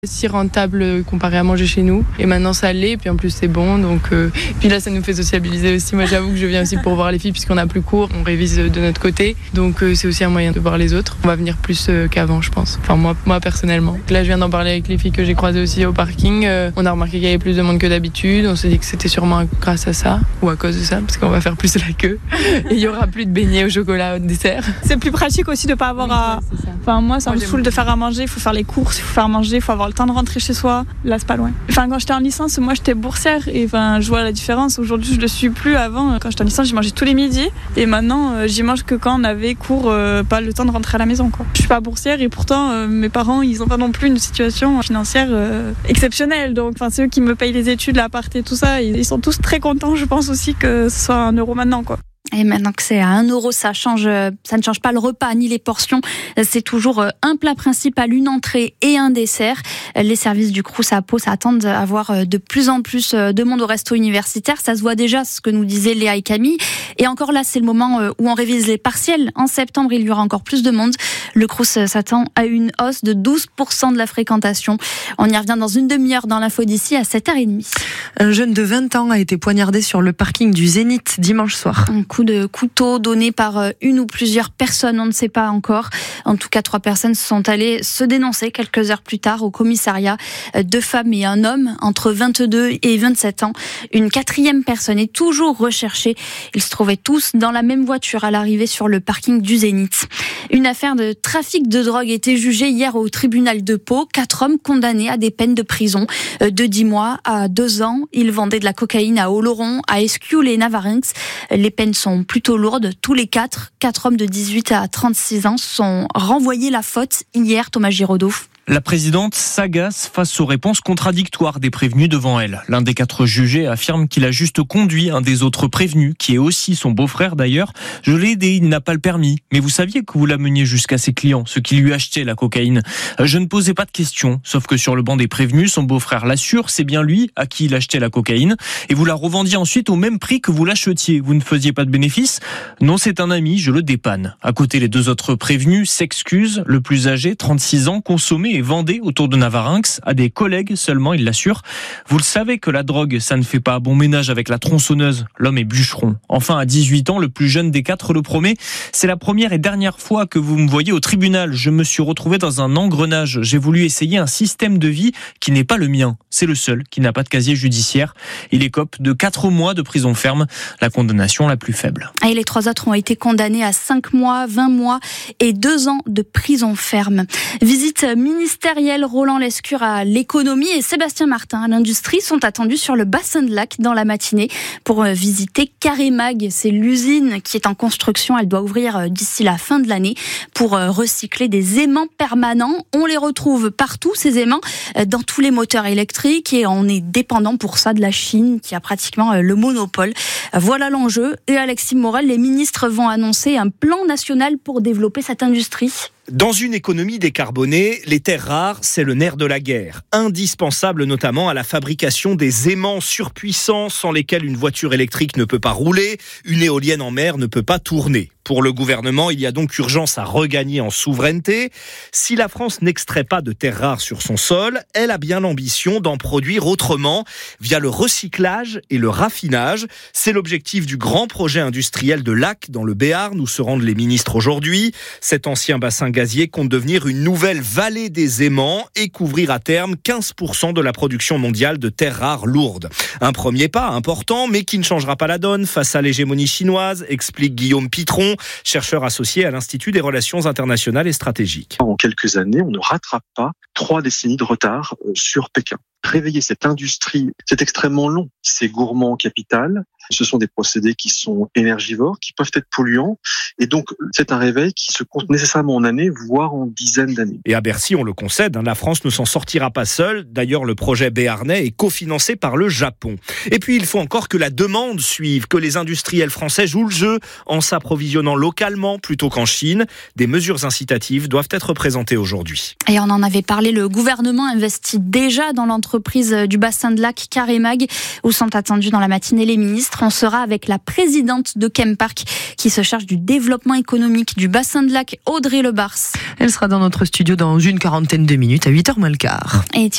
Si rentable comparé à manger chez nous, et maintenant ça l'est, et puis en plus c'est bon, donc puis là ça nous fait sociabiliser aussi. Moi j'avoue que je viens aussi pour voir les filles puisqu'on a plus cours, on révise de notre côté, donc c'est aussi un moyen de voir les autres. On va venir plus qu'avant je pense, enfin moi personnellement. Là je viens d'en parler avec les filles que j'ai croisées aussi au parking, on a remarqué qu'il y avait plus de monde que d'habitude, on s'est dit que c'était sûrement grâce à ça, ou à cause de ça, parce qu'on va faire plus la queue, et il y aura plus de beignets au chocolat au dessert. C'est plus pratique aussi de pas avoir à... Enfin moi ça me saoule de faire à manger, il faut faire les courses, il faut faire à manger, il faut avoir le temps de rentrer chez soi. Là c'est pas loin. Enfin quand j'étais en licence, moi j'étais boursière et je vois la différence. Aujourd'hui je le suis plus. Avant quand j'étais en licence, j'y mangeais tous les midis et maintenant j'y mange que quand on avait cours, pas le temps de rentrer à la maison quoi. Je suis pas boursière et pourtant mes parents ils ont pas non plus une situation financière exceptionnelle. Donc c'est eux qui me payent les études, l'appart et tout ça. Ils sont tous très contents, je pense aussi que ce soit 1 euro maintenant quoi. Et maintenant que c'est à 1 euro, ça ne change pas le repas ni les portions. C'est toujours un plat principal, une entrée et un dessert. Les services du Crous à Pau s'attendent à avoir de plus en plus de monde au resto universitaire. Ça se voit déjà, ce que nous disaient Léa et Camille. Et encore là, c'est le moment où on révise les partiels. En septembre, il y aura encore plus de monde. Le Crous s'attend à une hausse de 12% de la fréquentation. On y revient dans une demi-heure dans l'info d'ici à 7h30. Un jeune de 20 ans a été poignardé sur le parking du Zénith dimanche soir. Un coup de couteau donné par une ou plusieurs personnes, on ne sait pas encore. En tout cas, 3 personnes sont allées se dénoncer quelques heures plus tard au commissariat. 2 femmes et un homme entre 22 et 27 ans. Une 4e personne est toujours recherchée. Ils se trouvaient tous dans la même voiture à l'arrivée sur le parking du Zénith. Une affaire de trafic de drogue a été jugée hier au tribunal de Pau. 4 hommes condamnés à des peines de prison de 10 mois à 2 ans. Ils vendaient de la cocaïne à Oloron, à Escule et Navarinx. Les peines sont plutôt lourdes. Tous les 4 hommes de 18 à 36 ans sont renvoyés la faute hier, Thomas Giraudot. La présidente s'agace face aux réponses contradictoires des prévenus devant elle. L'un des 4 jugés affirme qu'il a juste conduit un des autres prévenus, qui est aussi son beau-frère d'ailleurs. Je l'ai aidé, il n'a pas le permis. Mais vous saviez que vous l'ameniez jusqu'à ses clients, ceux qui lui achetaient la cocaïne. Je ne posais pas de questions, sauf que sur le banc des prévenus, son beau-frère l'assure, c'est bien lui à qui il achetait la cocaïne. Et vous la revendiez ensuite au même prix que vous l'achetiez. Vous ne faisiez pas de bénéfice ? Non, c'est un ami, je le dépanne. À côté, les 2 autres prévenus s'excusent. Le plus âgé, 36 ans, consommé et vendait autour de Navarinx à des collègues seulement, il l'assure. Vous le savez que la drogue, ça ne fait pas bon ménage avec la tronçonneuse. L'homme est bûcheron. Enfin, à 18 ans, le plus jeune des 4 le promet. C'est la première et dernière fois que vous me voyez au tribunal. Je me suis retrouvé dans un engrenage. J'ai voulu essayer un système de vie qui n'est pas le mien. C'est le seul qui n'a pas de casier judiciaire. Il écope de 4 mois de prison ferme, la condamnation la plus faible. Et les 3 autres ont été condamnés à 5 mois, 20 mois et 2 ans de prison ferme. Visite ministérielle, Roland Lescure à l'économie et Sébastien Martin à l'industrie sont attendus sur le bassin de Lac dans la matinée pour visiter Carémag. C'est l'usine qui est en construction. Elle doit ouvrir d'ici la fin de l'année pour recycler des aimants permanents. On les retrouve partout, ces aimants, dans tous les moteurs électriques et on est dépendant pour ça de la Chine qui a pratiquement le monopole. Voilà l'enjeu. Et Alexis Morel, les ministres vont annoncer un plan national pour développer cette industrie. Dans une économie décarbonée, les terres rares, c'est le nerf de la guerre. Indispensable notamment à la fabrication des aimants surpuissants sans lesquels une voiture électrique ne peut pas rouler, une éolienne en mer ne peut pas tourner. Pour le gouvernement, il y a donc urgence à regagner en souveraineté. Si la France n'extrait pas de terres rares sur son sol, elle a bien l'ambition d'en produire autrement, via le recyclage et le raffinage. C'est l'objectif du grand projet industriel de Lac, dans le Béarn, où se rendent les ministres aujourd'hui. Cet ancien bassin gazier compte devenir une nouvelle vallée des aimants et couvrir à terme 15% de la production mondiale de terres rares lourdes. Un premier pas important, mais qui ne changera pas la donne face à l'hégémonie chinoise, explique Guillaume Pitron, chercheur associé à l'Institut des relations internationales et stratégiques. En quelques années, on ne rattrape pas 3 décennies de retard sur Pékin. Réveiller cette industrie, c'est extrêmement long. C'est gourmand en capital. Ce sont des procédés qui sont énergivores, qui peuvent être polluants. Et donc, c'est un réveil qui se compte nécessairement en années, voire en dizaines d'années. Et à Bercy, on le concède, la France ne s'en sortira pas seule. D'ailleurs, le projet béarnais est cofinancé par le Japon. Et puis, il faut encore que la demande suive, que les industriels français jouent le jeu en s'approvisionnant localement plutôt qu'en Chine. Des mesures incitatives doivent être présentées aujourd'hui. Et on en avait parlé, le gouvernement investit déjà dans l'entreprise du bassin de Lac Carémag, où sont attendus dans la matinée les ministres. On sera avec la présidente de Chempark qui se charge du développement économique du bassin de Lac, Audrey Lebars. Elle sera dans notre studio dans une 40aine de minutes à 8h moins le quart. Et